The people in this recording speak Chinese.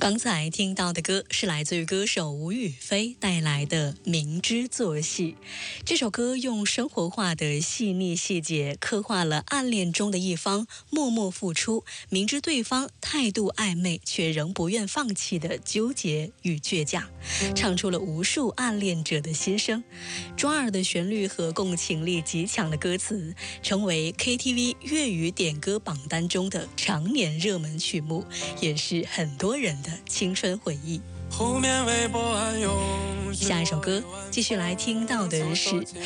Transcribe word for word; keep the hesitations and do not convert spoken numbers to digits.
刚才听到的歌是来自于歌手吴雨霏带来的《明知做戏》。这首歌用生活化的细腻细节刻画了暗恋中的一方默默付出，明知对方态度暧昧却仍不愿放弃的纠结与倔强，唱出了无数暗恋者的心声。抓耳的旋律和共情力极强的歌词，成为 K T V 粤语点歌榜单中的常年热门曲目，也是很多人的青春回忆。 后面微博还有下一首歌继续来听到的是